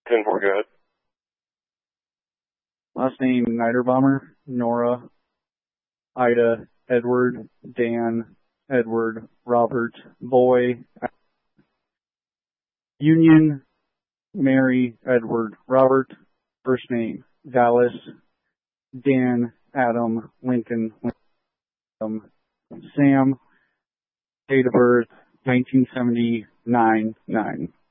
10-4, go ahead. Last name, Niederbomber, Nora, Ida, Edward, Dan, Edward, Robert, Boy, Union, Mary, Edward, Robert, first name, Dallas, Dan, Adam, Lincoln, Sam, date of birth, 1979-9.